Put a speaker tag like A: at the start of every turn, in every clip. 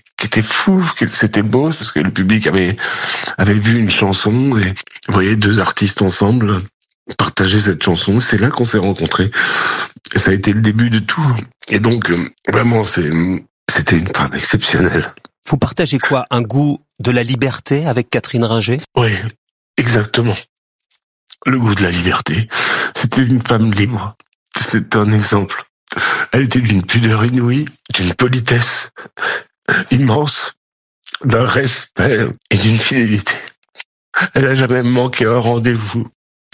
A: qui était fou, c'était beau, parce que le public avait vu une chanson, et vous voyez 2 artistes ensemble partager cette chanson. C'est là qu'on s'est rencontrés. Et ça a été le début de tout. Et donc, vraiment, c'était une femme exceptionnelle.
B: Vous partagez quoi? Un goût de la liberté avec Catherine Ringer?
A: Oui, exactement. Le goût de la liberté. C'était une femme libre. C'est un exemple. Elle était d'une pudeur inouïe, d'une politesse immense, d'un respect et d'une fidélité. Elle a jamais manqué un rendez-vous.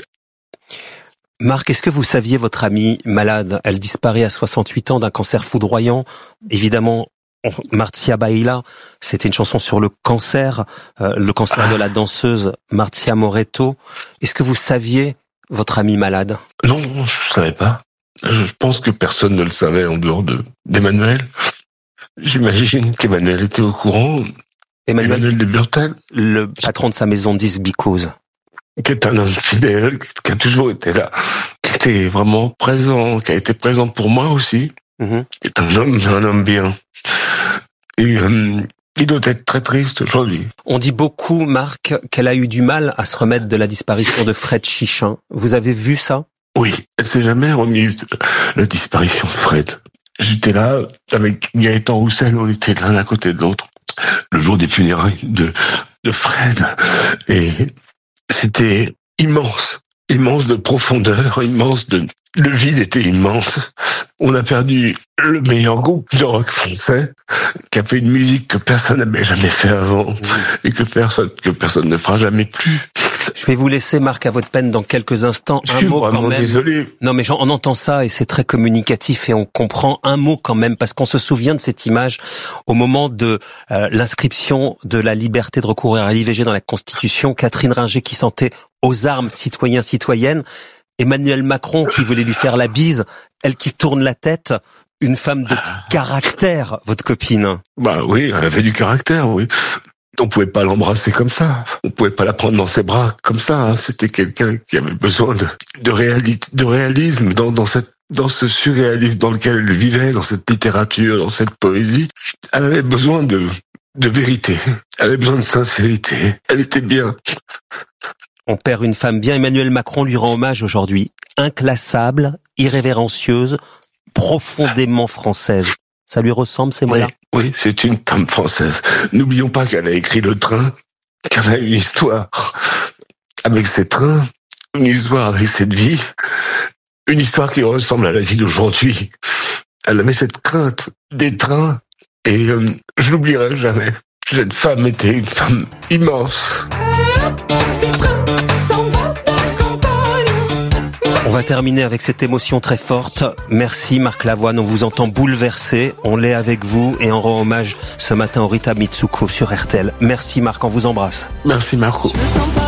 B: Marc, est-ce que vous saviez votre amie malade? Elle disparaît à 68 ans d'un cancer foudroyant. Évidemment, Marcia Baila, c'était une chanson sur le cancer de la danseuse Marcia Moretto. Est-ce que vous saviez votre amie malade?
A: Non, je savais pas. Je pense que personne ne le savait en dehors d'Emmanuel. J'imagine qu'Emmanuel était au courant. Emmanuel de Burtel,
B: le patron de sa maison This Because,
A: qui est un homme fidèle, qui a toujours été là, qui était vraiment présent, qui a été présent pour moi aussi. Qui est un homme bien. Et il doit être très triste aujourd'hui.
B: On dit beaucoup, Marc, qu'elle a eu du mal à se remettre de la disparition de Fred Chichin. Vous avez vu ça?
A: Oui, elle s'est jamais remise de la disparition de Fred. J'étais là avec Gaëtan Roussel, on était l'un à côté de l'autre le jour des funérailles de Fred. Et c'était immense de profondeur, le vide était immense. On a perdu le meilleur groupe de rock français qui a fait une musique que personne n'avait jamais fait avant et que personne ne fera jamais plus.
B: Je vais vous laisser, Marc, à votre peine dans quelques instants.
A: Je suis vraiment désolé.
B: Non, mais on entend ça et c'est très communicatif et on comprend un mot quand même parce qu'on se souvient de cette image au moment de l'inscription de la liberté de recourir à l'IVG dans la Constitution. Catherine Ringer qui sentait aux armes citoyens, citoyennes. Emmanuel Macron qui voulait lui faire la bise. Elle qui tourne la tête. Une femme de caractère, votre copine.
A: Bah oui, elle avait du caractère, oui. On pouvait pas l'embrasser comme ça. On pouvait pas la prendre dans ses bras comme ça. C'était quelqu'un qui avait besoin de réalisme dans ce surréalisme dans lequel elle vivait, dans cette littérature, dans cette poésie. Elle avait besoin de vérité. Elle avait besoin de sincérité. Elle était bien.
B: On perd une femme bien. Emmanuel Macron lui rend hommage aujourd'hui. Inclassable, irrévérencieuse, profondément française. Ça lui ressemble, ces mots-là?
A: Oui, c'est une femme française. N'oublions pas qu'elle a écrit Le Train, qu'elle a une histoire avec ces trains, une histoire avec cette vie, une histoire qui ressemble à la vie d'aujourd'hui. Elle avait cette crainte des trains et je l'oublierai jamais. Cette femme était une femme immense.
B: On va terminer avec cette émotion très forte. Merci Marc Lavoine, on vous entend bouleversé. On l'est avec vous et on rend hommage ce matin au Rita Mitsuko sur RTL. Merci Marc, on vous embrasse.
A: Merci Marco.